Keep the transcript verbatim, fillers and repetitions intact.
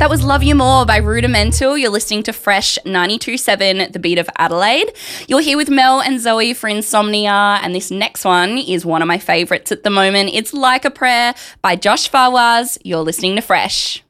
That was Love You More by Rudimental. You're listening to Fresh ninety-two point seven, The Beat of Adelaide. You're here with Mel and Zoe for Insomnia, and this next one is one of my favourites at the moment. It's Like a Prayer by Josh Fawaz. You're listening to Fresh.